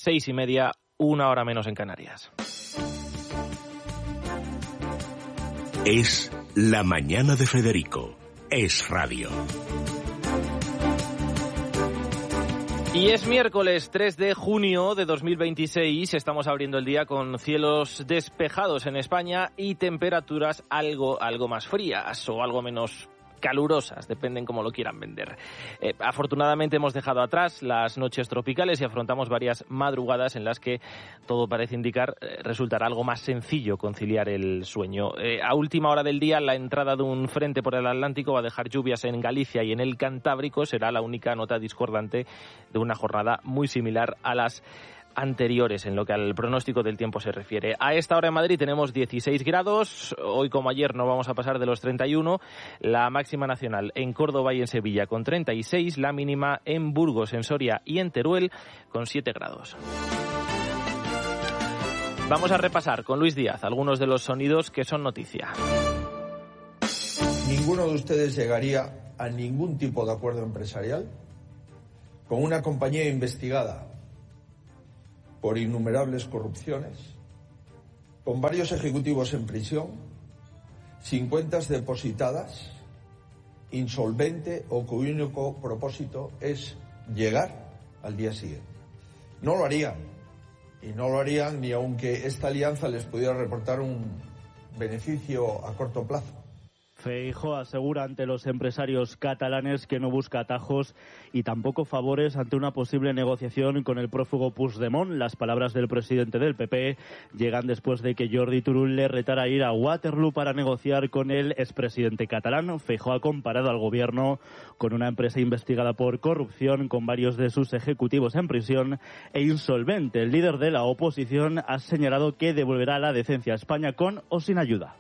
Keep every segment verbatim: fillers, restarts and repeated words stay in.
seis y media, una hora menos en Canarias. Es la mañana de Federico. Es radio. Y es miércoles tres de junio de dos mil veintiséis, estamos abriendo el día con cielos despejados en España y temperaturas algo, algo más frías o algo menos calurosas, dependen cómo lo quieran vender. Eh, afortunadamente hemos dejado atrás las noches tropicales y afrontamos varias madrugadas en las que todo parece indicar eh, resultará algo más sencillo conciliar el sueño. Eh, a última hora del día, la entrada de un frente por el Atlántico va a dejar lluvias en Galicia y en el Cantábrico. Será la única nota discordante de una jornada muy similar a las anteriores en lo que al pronóstico del tiempo se refiere. A esta hora en Madrid tenemos dieciséis grados, hoy como ayer no vamos a pasar de los treinta y uno, la máxima nacional en Córdoba y en Sevilla con treinta y seis, la mínima en Burgos, en Soria y en Teruel con siete grados. Vamos a repasar con Luis Díaz algunos de los sonidos que son noticia. Ninguno de ustedes llegaría a ningún tipo de acuerdo empresarial con una compañía investigada por innumerables corrupciones, con varios ejecutivos en prisión, sin cuentas depositadas, insolvente o cuyo único propósito es llegar al día siguiente. No lo harían, y no lo harían ni aunque esta alianza les pudiera reportar un beneficio a corto plazo. Feijóo asegura ante los empresarios catalanes que no busca atajos y tampoco favores ante una posible negociación con el prófugo Puigdemont. Las palabras del presidente del P P llegan después de que Jordi Turull le retara a ir a Waterloo para negociar con el expresidente catalán. Feijóo ha comparado al gobierno con una empresa investigada por corrupción, con varios de sus ejecutivos en prisión e insolvente. El líder de la oposición ha señalado que devolverá la decencia a España con o sin ayuda.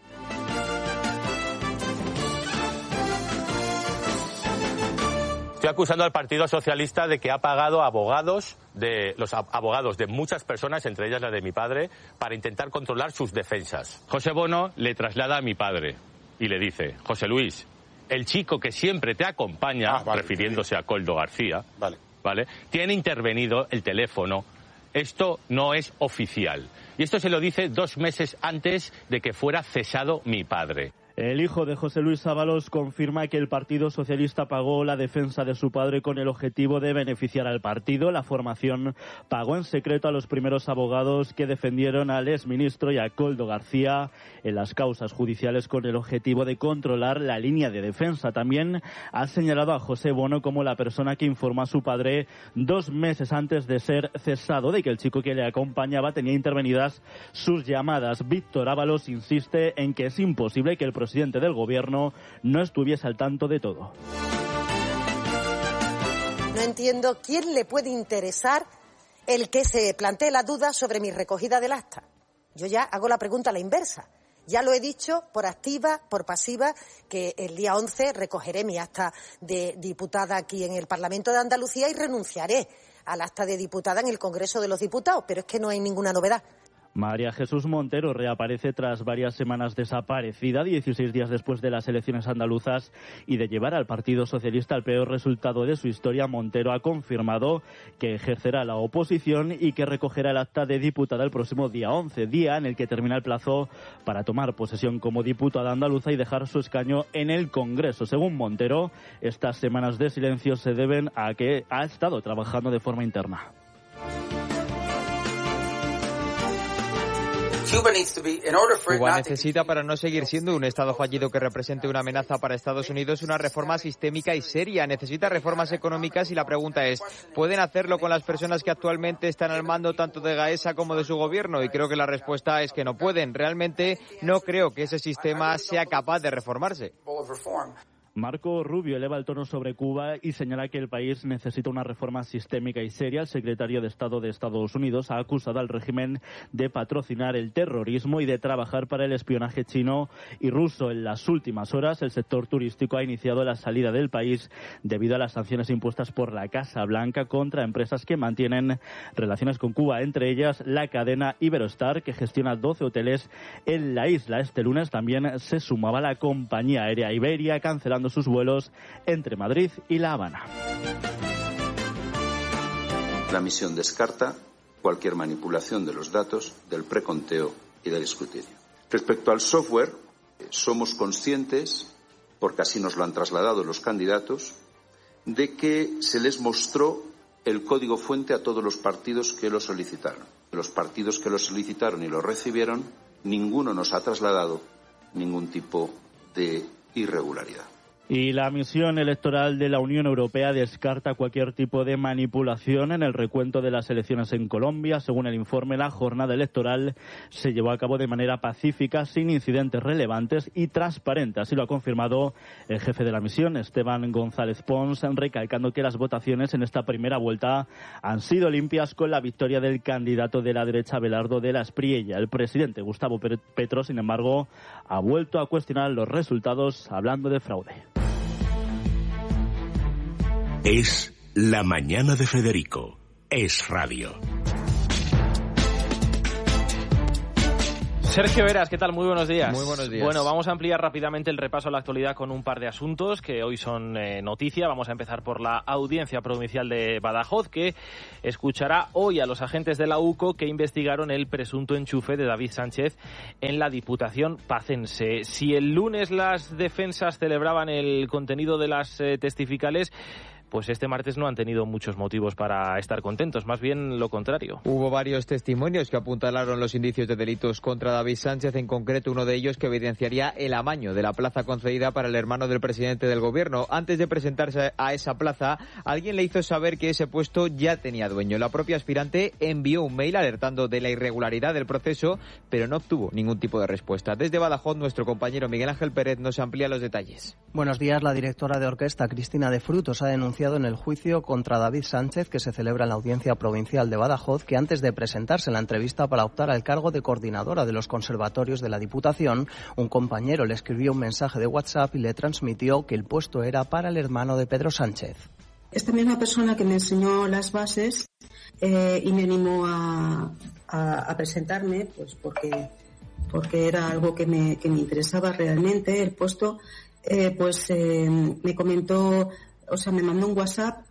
Estoy acusando al Partido Socialista de que ha pagado abogados de los abogados de muchas personas, entre ellas la de mi padre, para intentar controlar sus defensas. José Bono le traslada a mi padre y le dice: José Luis, el chico que siempre te acompaña, ah, vale, refiriéndose a Koldo García, vale. ¿vale? tiene intervenido el teléfono. Esto no es oficial. Y esto se lo dice dos meses antes de que fuera cesado mi padre. El hijo de José Luis Ábalos confirma que el Partido Socialista pagó la defensa de su padre con el objetivo de beneficiar al partido. La formación pagó en secreto a los primeros abogados que defendieron al exministro y a Koldo García en las causas judiciales con el objetivo de controlar la línea de defensa. También ha señalado a José Bono como la persona que informó a su padre dos meses antes de ser cesado de que el chico que le acompañaba tenía intervenidas sus llamadas. Víctor Ábalos insiste en que es imposible que el presidente del gobierno no estuviese al tanto de todo. No entiendo quién le puede interesar el que se plantee la duda sobre mi recogida del acta. Yo ya hago la pregunta a la inversa. Ya lo he dicho por activa, por pasiva, que el día once recogeré mi acta de diputada aquí en el Parlamento de Andalucía y renunciaré al acta de diputada en el Congreso de los Diputados, pero es que no hay ninguna novedad. María Jesús Montero reaparece tras varias semanas desaparecida, dieciséis días después de las elecciones andaluzas y de llevar al Partido Socialista al peor resultado de su historia. Montero ha confirmado que ejercerá la oposición y que recogerá el acta de diputada el próximo día once, día en el que termina el plazo para tomar posesión como diputada andaluza y dejar su escaño en el Congreso. Según Montero, estas semanas de silencio se deben a que ha estado trabajando de forma interna. Cuba necesita, para no seguir siendo un Estado fallido que represente una amenaza para Estados Unidos, una reforma sistémica y seria. Necesita reformas económicas y la pregunta es, ¿pueden hacerlo con las personas que actualmente están al mando tanto de Gaesa como de su gobierno? Y creo que la respuesta es que no pueden. Realmente no creo que ese sistema sea capaz de reformarse. Marco Rubio eleva el tono sobre Cuba y señala que el país necesita una reforma sistémica y seria. El secretario de Estado de Estados Unidos ha acusado al régimen de patrocinar el terrorismo y de trabajar para el espionaje chino y ruso. En las últimas horas, el sector turístico ha iniciado la salida del país debido a las sanciones impuestas por la Casa Blanca contra empresas que mantienen relaciones con Cuba, entre ellas la cadena Iberostar, que gestiona doce hoteles en la isla. Este lunes también se sumaba la compañía aérea Iberia, cancelando sus vuelos entre Madrid y La Habana. La misión descarta cualquier manipulación de los datos, del preconteo y del escrutinio. Respecto al software, somos conscientes, porque así nos lo han trasladado los candidatos, de que se les mostró el código fuente a todos los partidos que lo solicitaron. Los partidos que lo solicitaron y lo recibieron, ninguno nos ha trasladado ningún tipo de irregularidad. Y la misión electoral de la Unión Europea descarta cualquier tipo de manipulación en el recuento de las elecciones en Colombia. Según el informe, la jornada electoral se llevó a cabo de manera pacífica, sin incidentes relevantes y transparente. Así lo ha confirmado el jefe de la misión, Esteban González Pons, recalcando que las votaciones en esta primera vuelta han sido limpias, con la victoria del candidato de la derecha, Abelardo de la Espriella. El presidente Gustavo Petro, sin embargo, ha vuelto a cuestionar los resultados, hablando de fraude. Es La Mañana de Federico. Es Radio. Sergio Veras, ¿qué tal? Muy buenos días. Muy buenos días. Bueno, vamos a ampliar rápidamente el repaso a la actualidad con un par de asuntos que hoy son eh, noticia. Vamos a empezar por la Audiencia Provincial de Badajoz, que escuchará hoy a los agentes de la U C O que investigaron el presunto enchufe de David Sánchez en la Diputación pacense. Si el lunes las defensas celebraban el contenido de las eh, testificales, pues este martes no han tenido muchos motivos para estar contentos, más bien lo contrario. Hubo varios testimonios que apuntalaron los indicios de delitos contra David Sánchez, en concreto uno de ellos que evidenciaría el amaño de la plaza concedida para el hermano del presidente del gobierno. Antes de presentarse a esa plaza, alguien le hizo saber que ese puesto ya tenía dueño. La propia aspirante envió un mail alertando de la irregularidad del proceso, pero no obtuvo ningún tipo de respuesta. Desde Badajoz, nuestro compañero Miguel Ángel Pérez nos amplía los detalles. Buenos días. La directora de orquesta, Cristina de Frutos, ha denunciado en el juicio contra David Sánchez, que se celebra en la Audiencia Provincial de Badajoz, que antes de presentarse en la entrevista para optar al cargo de coordinadora de los conservatorios de la Diputación, un compañero le escribió un mensaje de WhatsApp y le transmitió que el puesto era para el hermano de Pedro Sánchez. Esta misma persona que me enseñó las bases eh, y me animó a, a, a presentarme, pues porque, porque era algo que me, que me interesaba realmente, el puesto, eh, pues eh, me comentó... O sea, me mandó un WhatsApp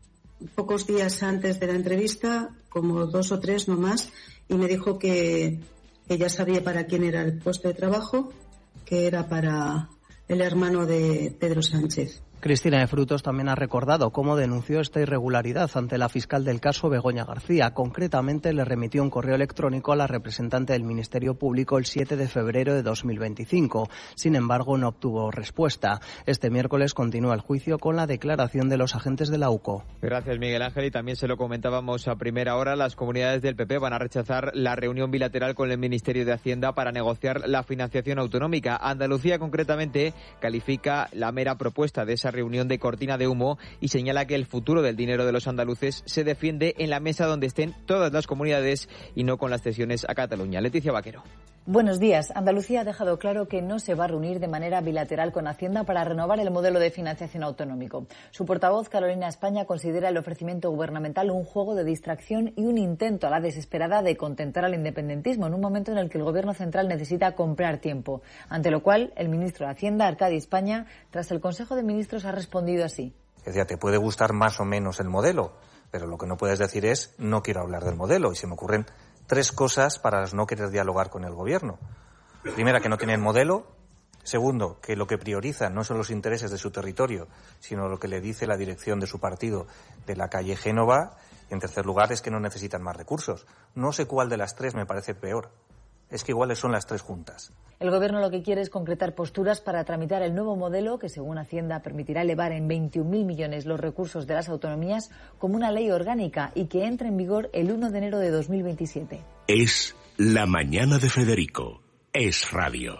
pocos días antes de la entrevista, como dos o tres no más, y me dijo que, que ya sabía para quién era el puesto de trabajo, que era para el hermano de Pedro Sánchez. Cristina de Frutos también ha recordado cómo denunció esta irregularidad ante la fiscal del caso, Begoña García. Concretamente, le remitió un correo electrónico a la representante del Ministerio Público el siete de febrero de dos mil veinticinco. Sin embargo, no obtuvo respuesta. Este miércoles continúa el juicio con la declaración de los agentes de la U C O. Gracias, Miguel Ángel. Y también se lo comentábamos a primera hora, las comunidades del P P van a rechazar la reunión bilateral con el Ministerio de Hacienda para negociar la financiación autonómica. Andalucía, concretamente, califica la mera propuesta de esa reunión de cortina de humo y señala que el futuro del dinero de los andaluces se defiende en la mesa donde estén todas las comunidades y no con las cesiones a Cataluña. Leticia Vaquero. Buenos días. Andalucía ha dejado claro que no se va a reunir de manera bilateral con Hacienda para renovar el modelo de financiación autonómico. Su portavoz, Carolina España, considera el ofrecimiento gubernamental un juego de distracción y un intento a la desesperada de contentar al independentismo en un momento en el que el Gobierno central necesita comprar tiempo. Ante lo cual, el ministro de Hacienda, Arcadi España, tras el Consejo de Ministros, ha respondido así. Decía, te puede gustar más o menos el modelo, pero lo que no puedes decir es no quiero hablar del modelo. Y se me ocurren tres cosas para no querer dialogar con el gobierno. Primera, que no tienen modelo. Segundo, que lo que priorizan no son los intereses de su territorio, sino lo que le dice la dirección de su partido de la calle Génova. Y en tercer lugar, es que no necesitan más recursos. No sé cuál de las tres me parece peor. Es que iguales son las tres juntas. El Gobierno lo que quiere es concretar posturas para tramitar el nuevo modelo que, según Hacienda, permitirá elevar en veintiún mil millones los recursos de las autonomías como una ley orgánica y que entre en vigor el uno de enero de dos mil veintisiete. Es La Mañana de Federico. Es Radio.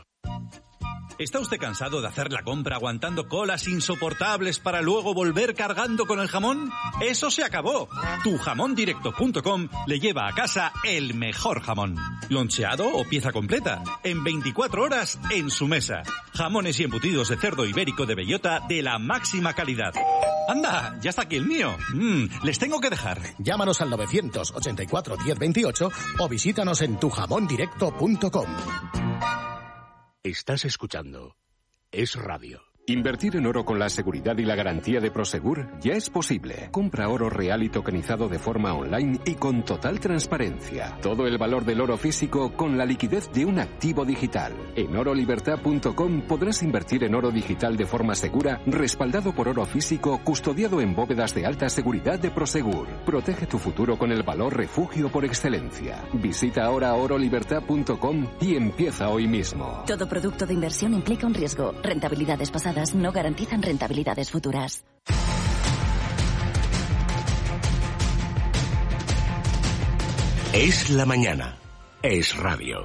¿Está usted cansado de hacer la compra aguantando colas insoportables para luego volver cargando con el jamón? ¡Eso se acabó! tu jamón directo punto com le lleva a casa el mejor jamón. Loncheado o pieza completa, en veinticuatro horas en su mesa. Jamones y embutidos de cerdo ibérico de bellota de la máxima calidad. ¡Anda! ¡Ya está aquí el mío! Mm, les tengo que dejar. Llámanos al novecientos ochenta y cuatro diez veintiocho o visítanos en tu jamón directo punto com. Estás escuchando Es Radio. Invertir en oro con la seguridad y la garantía de Prosegur ya es posible. Compra oro real y tokenizado de forma online y con total transparencia. Todo el valor del oro físico con la liquidez de un activo digital. En oro libertad punto com podrás invertir en oro digital de forma segura, respaldado por oro físico, custodiado en bóvedas de alta seguridad de Prosegur. Protege tu futuro con el valor refugio por excelencia. Visita ahora oro libertad punto com y empieza hoy mismo. Todo producto de inversión implica un riesgo. Rentabilidades pasadas no garantizan rentabilidades futuras. Es la mañana. Es radio.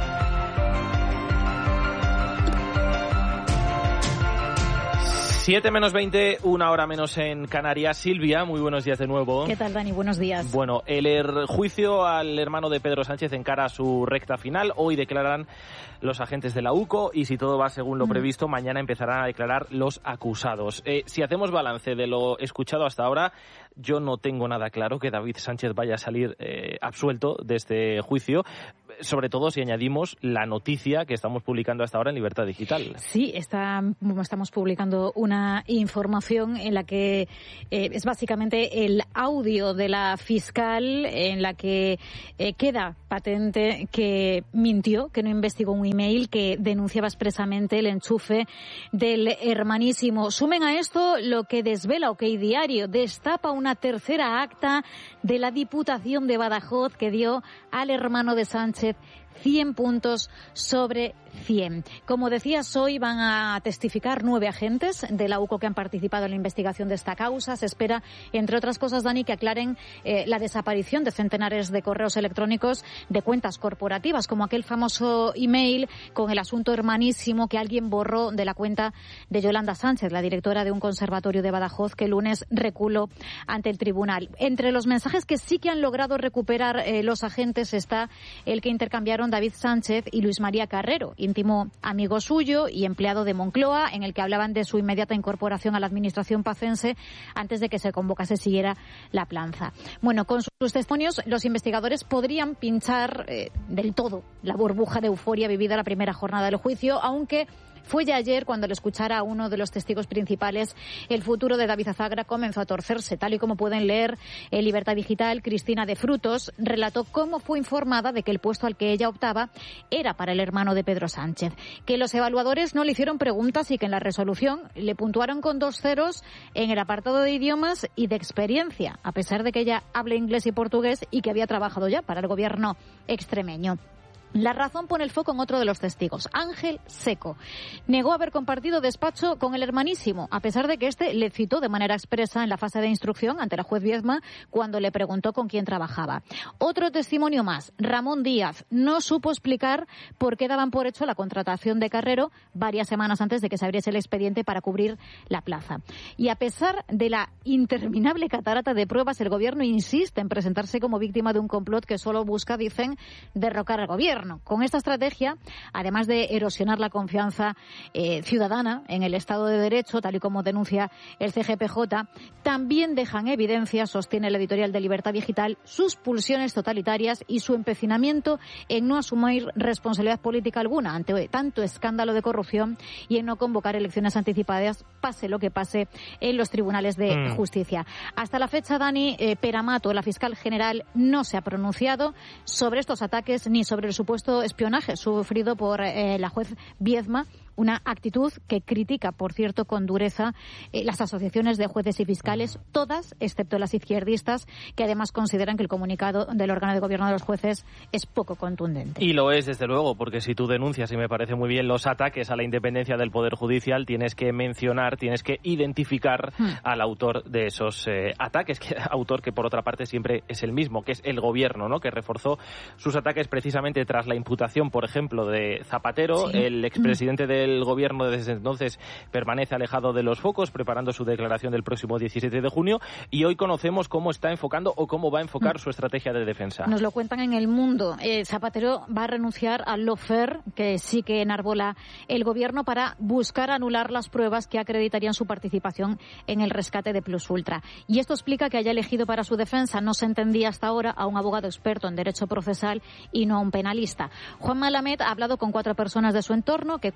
siete menos veinte, una hora menos en Canarias. Silvia, muy buenos días de nuevo. ¿Qué tal, Dani? Buenos días. Bueno, el er- juicio al hermano de Pedro Sánchez encara su recta final. Hoy declaran los agentes de la U C O y si todo va según lo mm. previsto, mañana empezarán a declarar los acusados. Eh, si hacemos balance de lo escuchado hasta ahora, yo no tengo nada claro que David Sánchez vaya a salir eh, absuelto de este juicio, sobre todo si añadimos la noticia que estamos publicando hasta ahora en Libertad Digital. Sí, está, estamos publicando una información en la que eh, es básicamente el audio de la fiscal en la que eh, queda patente que mintió, que no investigó un email que denunciaba expresamente el enchufe del hermanísimo. Sumen a esto lo que desvela OK Diario, destapa una tercera acta de la Diputación de Badajoz que dio al hermano de Sánchez cien puntos sobre cien. Como decías, hoy van a testificar nueve agentes de la U C O que han participado en la investigación de esta causa. Se espera, entre otras cosas, Dani, que aclaren eh, la desaparición de centenares de correos electrónicos de cuentas corporativas, como aquel famoso email con el asunto hermanísimo que alguien borró de la cuenta de Yolanda Sánchez, la directora de un conservatorio de Badajoz, que el lunes reculó ante el tribunal. Entre los mensajes que sí que han logrado recuperar eh, los agentes está el que intercambiaron David Sánchez y Luis María Carrero, íntimo amigo suyo y empleado de Moncloa, en el que hablaban de su inmediata incorporación a la administración pacense antes de que se convocase siquiera la planza. Bueno, con sus testimonios los investigadores podrían pinchar eh, del todo la burbuja de euforia vivida la primera jornada del juicio, aunque fue ya ayer cuando al escuchar a uno de los testigos principales, el futuro de David Azagra comenzó a torcerse. Tal y como pueden leer en Libertad Digital, Cristina de Frutos relató cómo fue informada de que el puesto al que ella optaba era para el hermano de Pedro Sánchez, que los evaluadores no le hicieron preguntas y que en la resolución le puntuaron con dos ceros en el apartado de idiomas y de experiencia, a pesar de que ella habla inglés y portugués y que había trabajado ya para el gobierno extremeño. La razón pone el foco en otro de los testigos, Ángel Seco. Negó haber compartido despacho con el hermanísimo, a pesar de que éste le citó de manera expresa en la fase de instrucción ante la juez Viedma cuando le preguntó con quién trabajaba. Otro testimonio más, Ramón Díaz, no supo explicar por qué daban por hecho la contratación de Carrero varias semanas antes de que se abriese el expediente para cubrir la plaza. Y a pesar de la interminable catarata de pruebas, el gobierno insiste en presentarse como víctima de un complot que solo busca, dicen, derrocar al gobierno. Con esta estrategia, además de erosionar la confianza eh, ciudadana en el Estado de Derecho, tal y como denuncia el C G P J, también dejan evidencia, sostiene el editorial de Libertad Digital, sus pulsiones totalitarias y su empecinamiento en no asumir responsabilidad política alguna ante tanto escándalo de corrupción y en no convocar elecciones anticipadas, pase lo que pase en los tribunales de mm. justicia. Hasta la fecha, Dani, eh, Peramato, la fiscal general, no se ha pronunciado sobre estos ataques ni sobre el supuesto espionaje sufrido por eh, la juez Viedma, una actitud que critica, por cierto, con dureza eh, las asociaciones de jueces y fiscales, todas, excepto las izquierdistas, que además consideran que el comunicado del órgano de gobierno de los jueces es poco contundente. Y lo es, desde luego, porque si tú denuncias, y me parece muy bien, los ataques a la independencia del Poder Judicial, tienes que mencionar, tienes que identificar hmm. al autor de esos eh, ataques, que, autor que por otra parte siempre es el mismo, que es el gobierno, ¿no?, que reforzó sus ataques precisamente tras la imputación, por ejemplo, de Zapatero. Sí. El expresidente hmm. del El gobierno desde entonces permanece alejado de los focos, preparando su declaración del próximo diecisiete de junio, y hoy conocemos cómo está enfocando o cómo va a enfocar mm. su estrategia de defensa. Nos lo cuentan en El Mundo. Eh, Zapatero va a renunciar al lawfare, que sí que enarbola el gobierno, para buscar anular las pruebas que acreditarían su participación en el rescate de Plus Ultra. Y esto explica que haya elegido para su defensa, no se entendía hasta ahora, a un abogado experto en derecho procesal y no a un penalista. Juan Malamed ha hablado con cuatro personas de su entorno que cuentan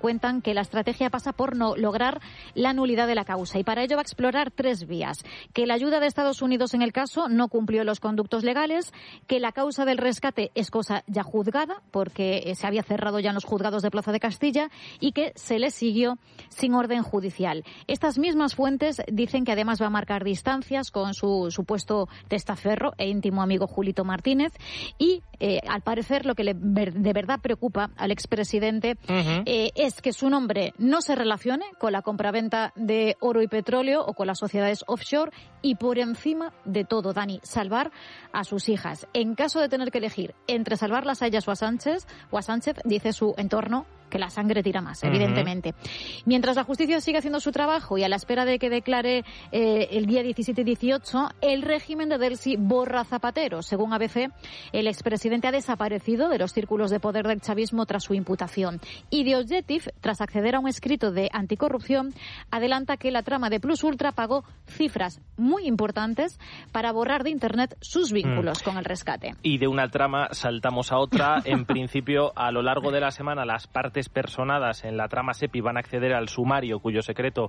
que la estrategia pasa por no lograr la nulidad de la causa y para ello va a explorar tres vías. Que la ayuda de Estados Unidos en el caso no cumplió los conductos legales, que la causa del rescate es cosa ya juzgada porque se había cerrado ya en los juzgados de Plaza de Castilla y que se le siguió sin orden judicial. Estas mismas fuentes dicen que además va a marcar distancias con su supuesto testaferro e íntimo amigo Julito Martínez y eh, al parecer lo que le ver, de verdad preocupa al expresidente uh-huh. eh, es que su nombre no se relacione con la compraventa de oro y petróleo o con las sociedades offshore y por encima de todo, Dani, salvar a sus hijas. En caso de tener que elegir entre salvarlas a ellas o a Sánchez, o a Sánchez, dice su entorno que la sangre tira más, uh-huh. evidentemente. Mientras la justicia sigue haciendo su trabajo y a la espera de que declare eh, el día diecisiete y dieciocho, el régimen de Delcy borra Zapatero. Según A B C, el expresidente ha desaparecido de los círculos de poder del chavismo tras su imputación. Y The Objective, tras acceder a un escrito de anticorrupción, adelanta que la trama de Plus Ultra pagó cifras muy importantes para borrar de Internet sus vínculos mm. con el rescate. Y de una trama saltamos a otra. En principio, a lo largo de la semana, las partes personadas en la trama SEPI van a acceder al sumario cuyo secreto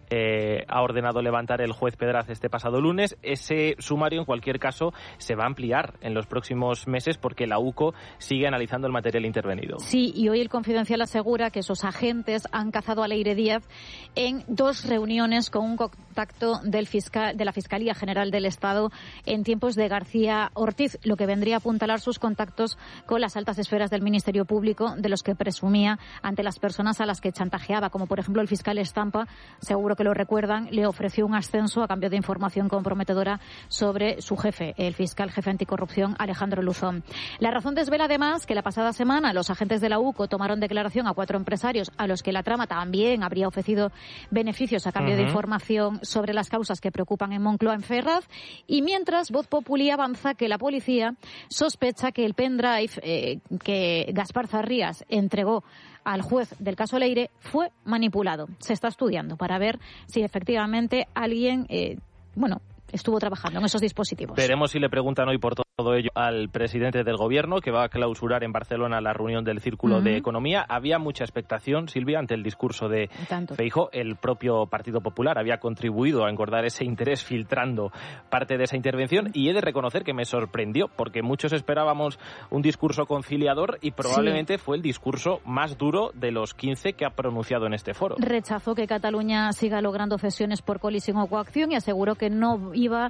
eh, ha ordenado levantar el juez Pedraz este pasado lunes. Ese sumario, en cualquier caso, se va a ampliar en los próximos meses porque la U C O sigue analizando el material intervenido. Sí, y hoy el Confidencial asegura que esos agentes han cazado a Leire Díaz en dos reuniones con un contacto del fiscal, de la Fiscalía General del Estado en tiempos de García Ortiz, lo que vendría a apuntalar sus contactos con las altas esferas del Ministerio Público, de los que presumía ante las personas a las que chantajeaba, como por ejemplo el fiscal Estampa, seguro que lo recuerdan, le ofreció un ascenso a cambio de información comprometedora sobre su jefe, el fiscal jefe anticorrupción Alejandro Luzón. La razón desvela además que la pasada semana los agentes de la U C O tomaron declaración a cuatro empresarios a los que la trama también habría ofrecido beneficios a cambio uh-huh. de información sobre las causas que preocupan en Moncloa, en Ferraz, y mientras Voz Populi avanza que la policía sospecha que el pendrive eh, que Gaspar Zarrías entregó al juez del caso Leire fue manipulado. Se está estudiando para ver si efectivamente alguien, eh, bueno, estuvo trabajando en esos dispositivos. Veremos si le preguntan hoy por todo ello al presidente del Gobierno, que va a clausurar en Barcelona la reunión del Círculo uh-huh. de Economía. Había mucha expectación, Silvia, ante el discurso de Feijóo. El propio Partido Popular había contribuido a engordar ese interés filtrando parte de esa intervención y he de reconocer que me sorprendió porque muchos esperábamos un discurso conciliador y probablemente sí. fue el discurso más duro de los quince que ha pronunciado en este foro. Rechazó que Cataluña siga logrando cesiones por colisión o coacción y aseguró que no iba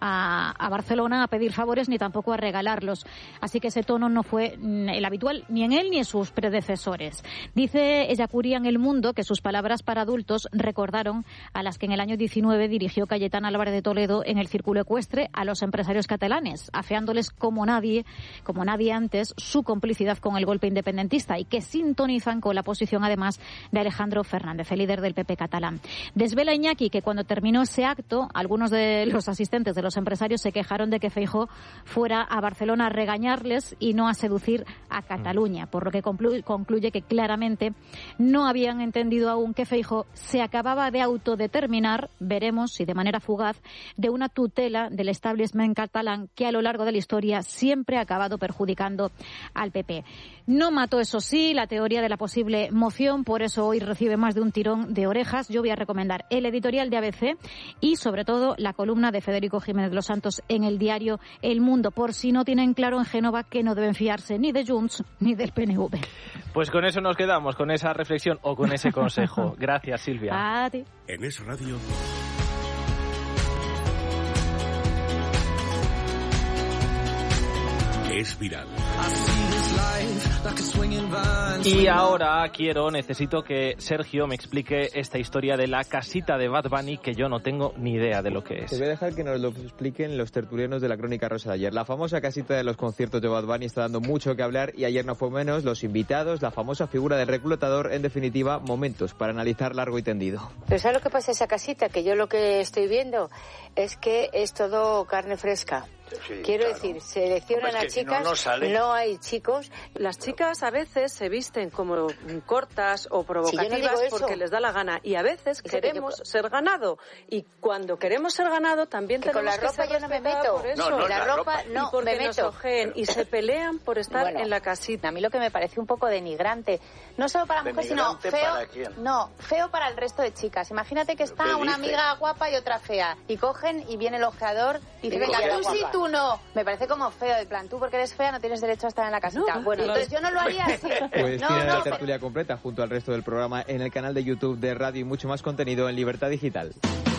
a, a Barcelona a pedir favores ni tampoco a regalarlos. Así que ese tono no fue el habitual ni en él ni en sus predecesores. Dice Ellacuría en El Mundo que sus palabras para adultos recordaron a las que en el año diecinueve dirigió Cayetán Álvarez de Toledo en el Círculo Ecuestre a los empresarios catalanes, afeándoles como nadie, como nadie antes su complicidad con el golpe independentista y que sintonizan con la posición además de Alejandro Fernández, el líder del P P catalán. Desvela Iñaki que cuando terminó ese acto, algunos de los asistentes de los empresarios se quejaron de que Feijóo fuera a Barcelona a regañarles y no a seducir a Cataluña, por lo que concluye, concluye que claramente no habían entendido aún que Feijóo se acababa de autodeterminar, veremos si de manera fugaz, de una tutela del establishment catalán que a lo largo de la historia siempre ha acabado perjudicando al P P. No mató, eso sí, la teoría de la posible moción, por eso hoy recibe más de un tirón de orejas. Yo voy a recomendar el editorial de A B C y sobre todo la columna de Federico Jiménez Los Santos en el diario El Mundo, por si no tienen claro en Génova que no deben fiarse ni de Junts ni del P N V. Pues con eso nos quedamos, con esa reflexión o con ese consejo. Gracias, Silvia. A ti. En Es Radio. Es viral. Y ahora quiero, necesito que Sergio me explique esta historia de la casita de Bad Bunny, que yo no tengo ni idea de lo que es. Te voy a dejar que nos lo expliquen los tertulianos de la Crónica Rosa de ayer. La famosa casita de los conciertos de Bad Bunny está dando mucho que hablar y ayer no fue menos, los invitados, la famosa figura del reclutador, en definitiva, momentos para analizar largo y tendido. Pero ¿sabes lo que pasa en esa casita? Que yo lo que estoy viendo es que es todo carne fresca. Sí, Quiero claro. decir, seleccionan Hombre, a es que si no, chicas, no sale. no hay chicos. Las chicas a veces se visten como cortas o provocativas Si yo no digo eso. porque les da la gana y a veces Eso que queremos yo- ser ganado y cuando queremos ser ganado también Que con tenemos la ropa que ser yo no me respetadas meto. por eso. No, no, la la ropa no y porque me nos meto. ojeen y se pelean por estar Bueno, en la casita. A mí lo que me parece un poco denigrante, no solo para mujeres, sino ¿Denigrante feo, para quién? no, feo para el resto de chicas. Imagínate que está ¿qué una dice? amiga guapa y otra fea, y cogen y viene el ojeador y dice, Y venga, coge a la tú sí, guapa. tú no. Me parece como feo, en plan, tú porque eres fea no tienes derecho a estar en la casita. No, bueno, claro. entonces yo no lo haría así. Pues no, tiene no, la tertulia completa junto al resto del programa en el canal de YouTube de Radio y mucho más contenido en Libertad Digital.